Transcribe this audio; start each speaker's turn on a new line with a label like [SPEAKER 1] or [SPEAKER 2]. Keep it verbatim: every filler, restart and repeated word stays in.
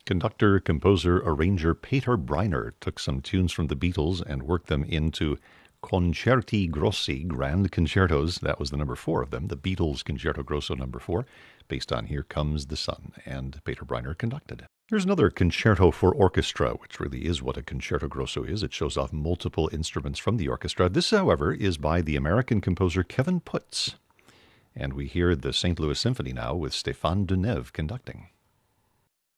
[SPEAKER 1] Conductor, composer, arranger Peter Breiner took some tunes from the Beatles and worked them into Concerti Grossi, grand concertos. That was the number four of them, the Beatles Concerto Grosso number four, based on Here Comes the Sun, and Peter Breiner conducted. Here's another concerto for orchestra, which really is what a concerto grosso is. It shows off multiple instruments from the orchestra. This, however, is by the American composer Kevin Putz. And we hear the Saint Louis Symphony now with Stéphane Deneuve conducting.